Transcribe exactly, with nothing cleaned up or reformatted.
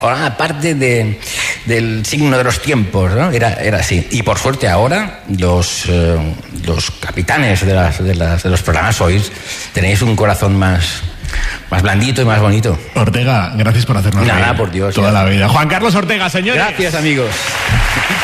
Ahora, aparte de, del signo de los tiempos, ¿no? Era, era así. Y por suerte ahora, los, eh, los capitanes de, las, de, las, de los programas sois, tenéis un corazón más, más blandito y más bonito. Ortega, gracias por hacernos Nada, reír por Dios. toda ya. la vida. Juan Carlos Ortega, señores. Gracias, amigos.